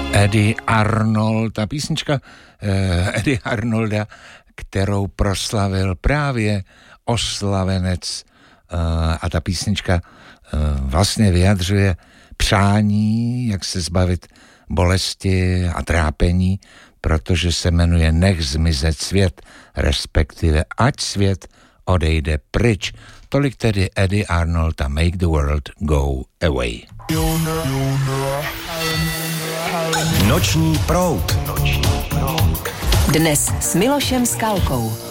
Eddie Arnold, ta písnička Eddie Arnolda, kterou proslavil právě oslavenec, a ta písnička vlastně vyjadřuje přání, jak se zbavit bolesti a trápení, protože se jmenuje Nech zmizet svět, respektive Ať svět odejde pryč. Tolik tedy Eddie Arnold a Make the World Go Away. Noční proud. Dnes s Milošem Skalkou.